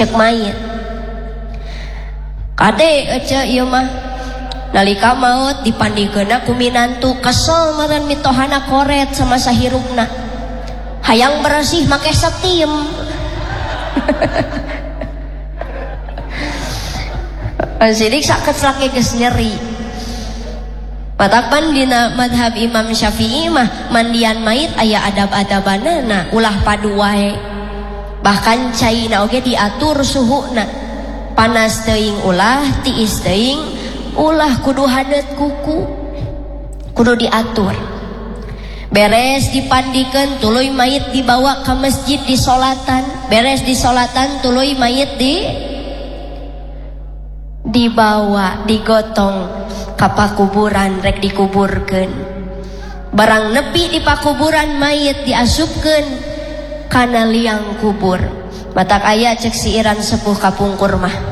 cek mayit kade ece ieu mah nalika maut dipandikeuna ku minantu kesel meureun mitohana koret sama sahirupna hayang bersih make setiem sidik sakit laki geus nyeri patapan dina madhab Imam Syafi'i mah mandian mayit aya adab-adabanana ulah padu wae bahkan caina oge diatur suhuna panas teuing ulah tiis teuing ulah kudu hadet kuku kudu diatur beres dipandikeun tuluy mayit dibawa ke masjid disolatan beres disolatan tuluy mayit dibawa digotong ka pakuburan rek dikuburkeun barang nepi di pakuburan mayit diasupkeun kana liang kubur matak aya cek si Iran sepuh kapungkur mah